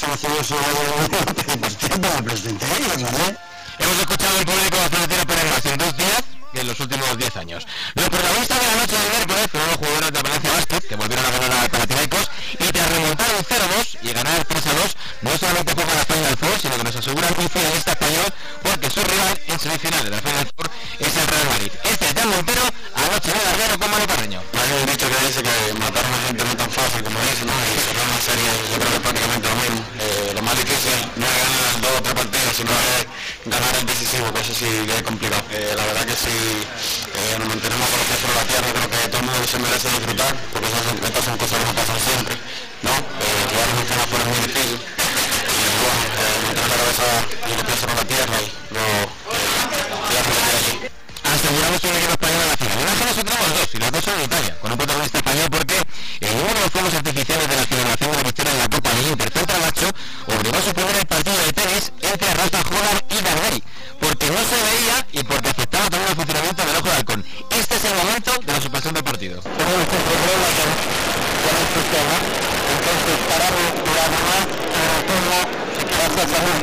conocido su me presenté ellos, ¿no? Hemos escuchado el público de Florentino Pérez en 2 días que en los últimos 10 años. Los protagonistas de la noche de miércoles fueron los jugadores de Valencia Basket, que volvieron a ganar a Panathinaikos, y tras remontar un 0-2 y ganar 3-2, no solamente juegan la Final Four, sino que nos aseguran un finalista español, porque su rival en semifinales de la Final Four es el Real Madrid. Este es Jan Montero, anoche en el Ardero con Manu Carreño. Hay un dicho que dice que matar a una gente no es tan fácil como dice, ¿no? Y cerrar una serie, yo creo que es prácticamente lo mismo. Lo más difícil no es ganar 2 o 3 partidos, sino es ganar el decisivo, que eso sí que es complicado. La verdad que si nos mantenemos con los pies sobre la tierra, creo que todo el mundo se merece disfrutar, porque estas son cosas que no pasan siempre, ¿no? Jugar en un final fuera es muy difícil, y bueno, mantener la cabeza y los pies sobre la tierra y luego aseguramos un equipo español en la final. En Ángeles tenemos 2 y los 2 son en Italia, con un protagonista español porque en uno de los fuegos artificiales de la celebración de la victoria en la Copa del Inter contra Lazio obligó a suponer el partido de tenis entre Rafa Jodan y Gargari, porque no se veía y porque afectaba también el funcionamiento del ojo de halcón. Este es el momento de la suspensión del partido. Tenemos un problema con el sistema, entonces parar la demás turno pasa a salir.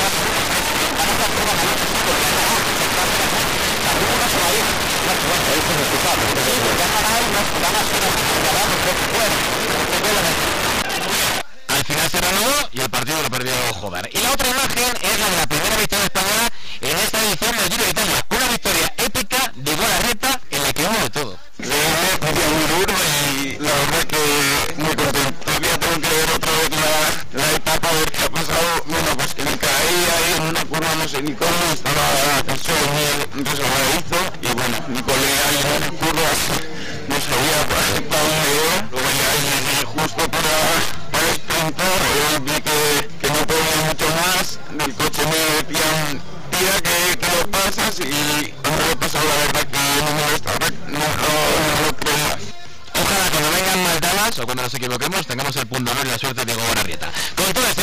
Al final se reanudó y el partido lo perdió Jodan. Y la otra imagen es la de la primera victoria española en esta edición del Giro de Italia. Una victoria épica de Guadarreta en la que hubo de todo. Muy duro y la verdad que muy contento. Todavía tengo que ver otra vez la etapa de que ha pasado. Bueno, pues que me caí ahí en una curva, no sé ni cómo, estaba muy resbaladizo y bueno, mi colega ahí en las curvas no sabía para dónde iba. Luego ya llegué justo para sprintar, vi que no podía mucho más, del coche me decían tira que lo pasas y no lo he pasado, la verdad que no me lo creo más. Ojalá cuando vengan más dadas o cuando nos equivoquemos tengamos el punto honor y la suerte de Diego Guadarreta. Con todo esto